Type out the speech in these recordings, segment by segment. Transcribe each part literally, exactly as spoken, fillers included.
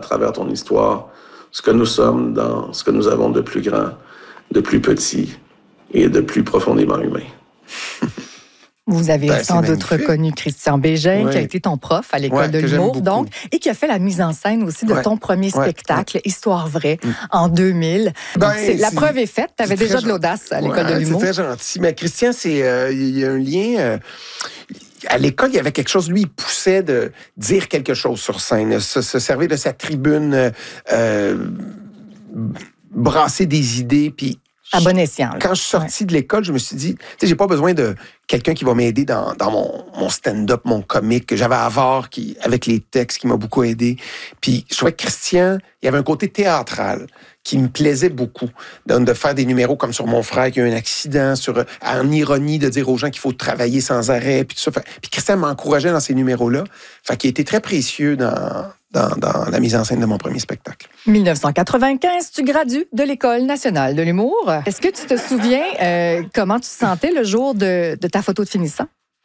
travers ton histoire ce que nous sommes dans ce que nous avons de plus grand, de plus petit et de plus profondément humain. Vous avez Ben, sans doute reconnu Christian Bégin, oui. qui a été ton prof à l'École ouais, de l'humour, donc, et qui a fait la mise en scène aussi de ouais. ton premier ouais. spectacle, ouais. Histoire vraie, mm. en deux mille. Ben, donc, c'est, la c'est, preuve est faite, tu avais déjà de l'audace à l'École ouais, de l'humour. C'est très gentil. Mais Christian, c'est euh, il y a un lien... Euh, à l'école, il y avait quelque chose, lui, il poussait de dire quelque chose sur scène, se, se servir de sa tribune, euh, brasser des idées, puis à bon escient. Là. Quand je suis sorti ouais. de l'école, je me suis dit, tu sais, j'ai pas besoin de quelqu'un qui va m'aider dans, dans mon, mon stand-up, mon comique, que j'avais à voir, qui, avec les textes, qui m'a beaucoup aidé. Puis je trouvais que Christian, il y avait un côté théâtral qui me plaisait beaucoup, de, de faire des numéros comme sur mon frère qui a eu un accident, sur, en ironie, de dire aux gens qu'il faut travailler sans arrêt, puis tout ça. Fait, puis Christian m'encourageait dans ces numéros-là. Fait qu'il a été très précieux dans... Dans, dans la mise en scène de mon premier spectacle. dix-neuf cent quatre-vingt-quinze, tu gradues de l'École nationale de l'humour. Est-ce que tu te souviens euh, comment tu te sentais le jour de, de ta photo de finissant?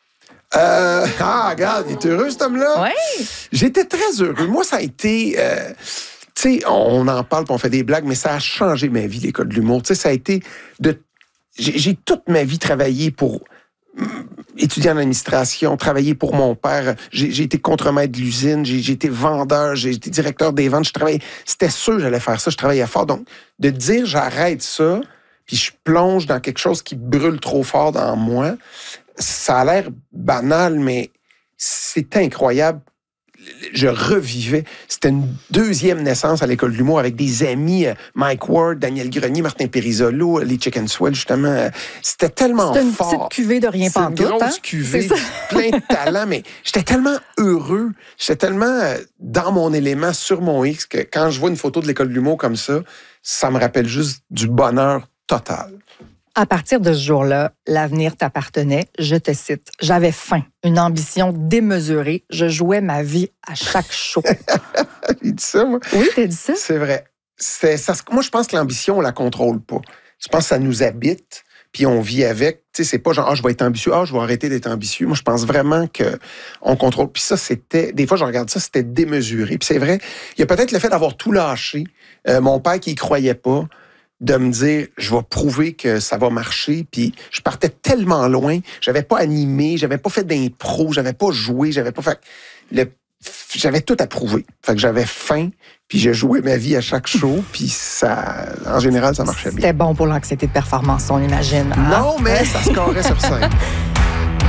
Euh, ah, regarde, il est heureux, cet homme-là. Oui. J'étais très heureux. Moi, ça a été... Euh, tu sais, on en parle, puis on fait des blagues, mais ça a changé ma vie, l'École de l'humour. Tu sais, ça a été... de j'ai, j'ai toute ma vie travaillé pour... étudier en administration, travailler pour mon père. J'ai, j'ai été contremaître de l'usine, j'ai, j'ai été vendeur, j'ai été directeur des ventes. Je travaillais, c'était sûr que j'allais faire ça, je travaillais fort. Donc, de dire j'arrête ça, puis je plonge dans quelque chose qui brûle trop fort dans moi, ça a l'air banal, mais c'est incroyable. Je revivais. C'était une deuxième naissance à l'École de l'humour avec des amis, Mike Ward, Daniel Grenier, Martin Périsolo, les Chicken Swell, justement. C'était tellement C'était une fort. petite cuvée de rien pantoute. C'était une grosse hein? cuvée, plein de talent, mais j'étais tellement heureux, j'étais tellement dans mon élément, sur mon X, que quand je vois une photo de l'École de l'humour comme ça, ça me rappelle juste du bonheur total. À partir de ce jour-là, l'avenir t'appartenait. Je te cite. J'avais faim, une ambition démesurée. Je jouais ma vie à chaque show. J'ai dit ça, moi. Oui, t'as dit ça? C'est vrai. C'est, ça, moi, je pense que l'ambition, on la contrôle pas. Je pense que ça nous habite, puis on vit avec. Tu sais, c'est pas genre, ah, je vais être ambitieux, ah, je vais arrêter d'être ambitieux. Moi, je pense vraiment qu'on contrôle. Puis ça, c'était... Des fois, je regarde ça, c'était démesuré. Puis c'est vrai, il y a peut-être le fait d'avoir tout lâché. Euh, mon père qui y croyait pas, de me dire, je vais prouver que ça va marcher. Puis je partais tellement loin, j'avais pas animé, j'avais pas fait d'impro, j'avais pas joué, j'avais pas fait... Le... J'avais tout à prouver. Fait que j'avais faim, puis je jouais ma vie à chaque show, puis ça, en général, ça marchait bien. C'était bon pour l'anxiété de performance, on imagine. Hein? Non, mais ça scorait sur scène.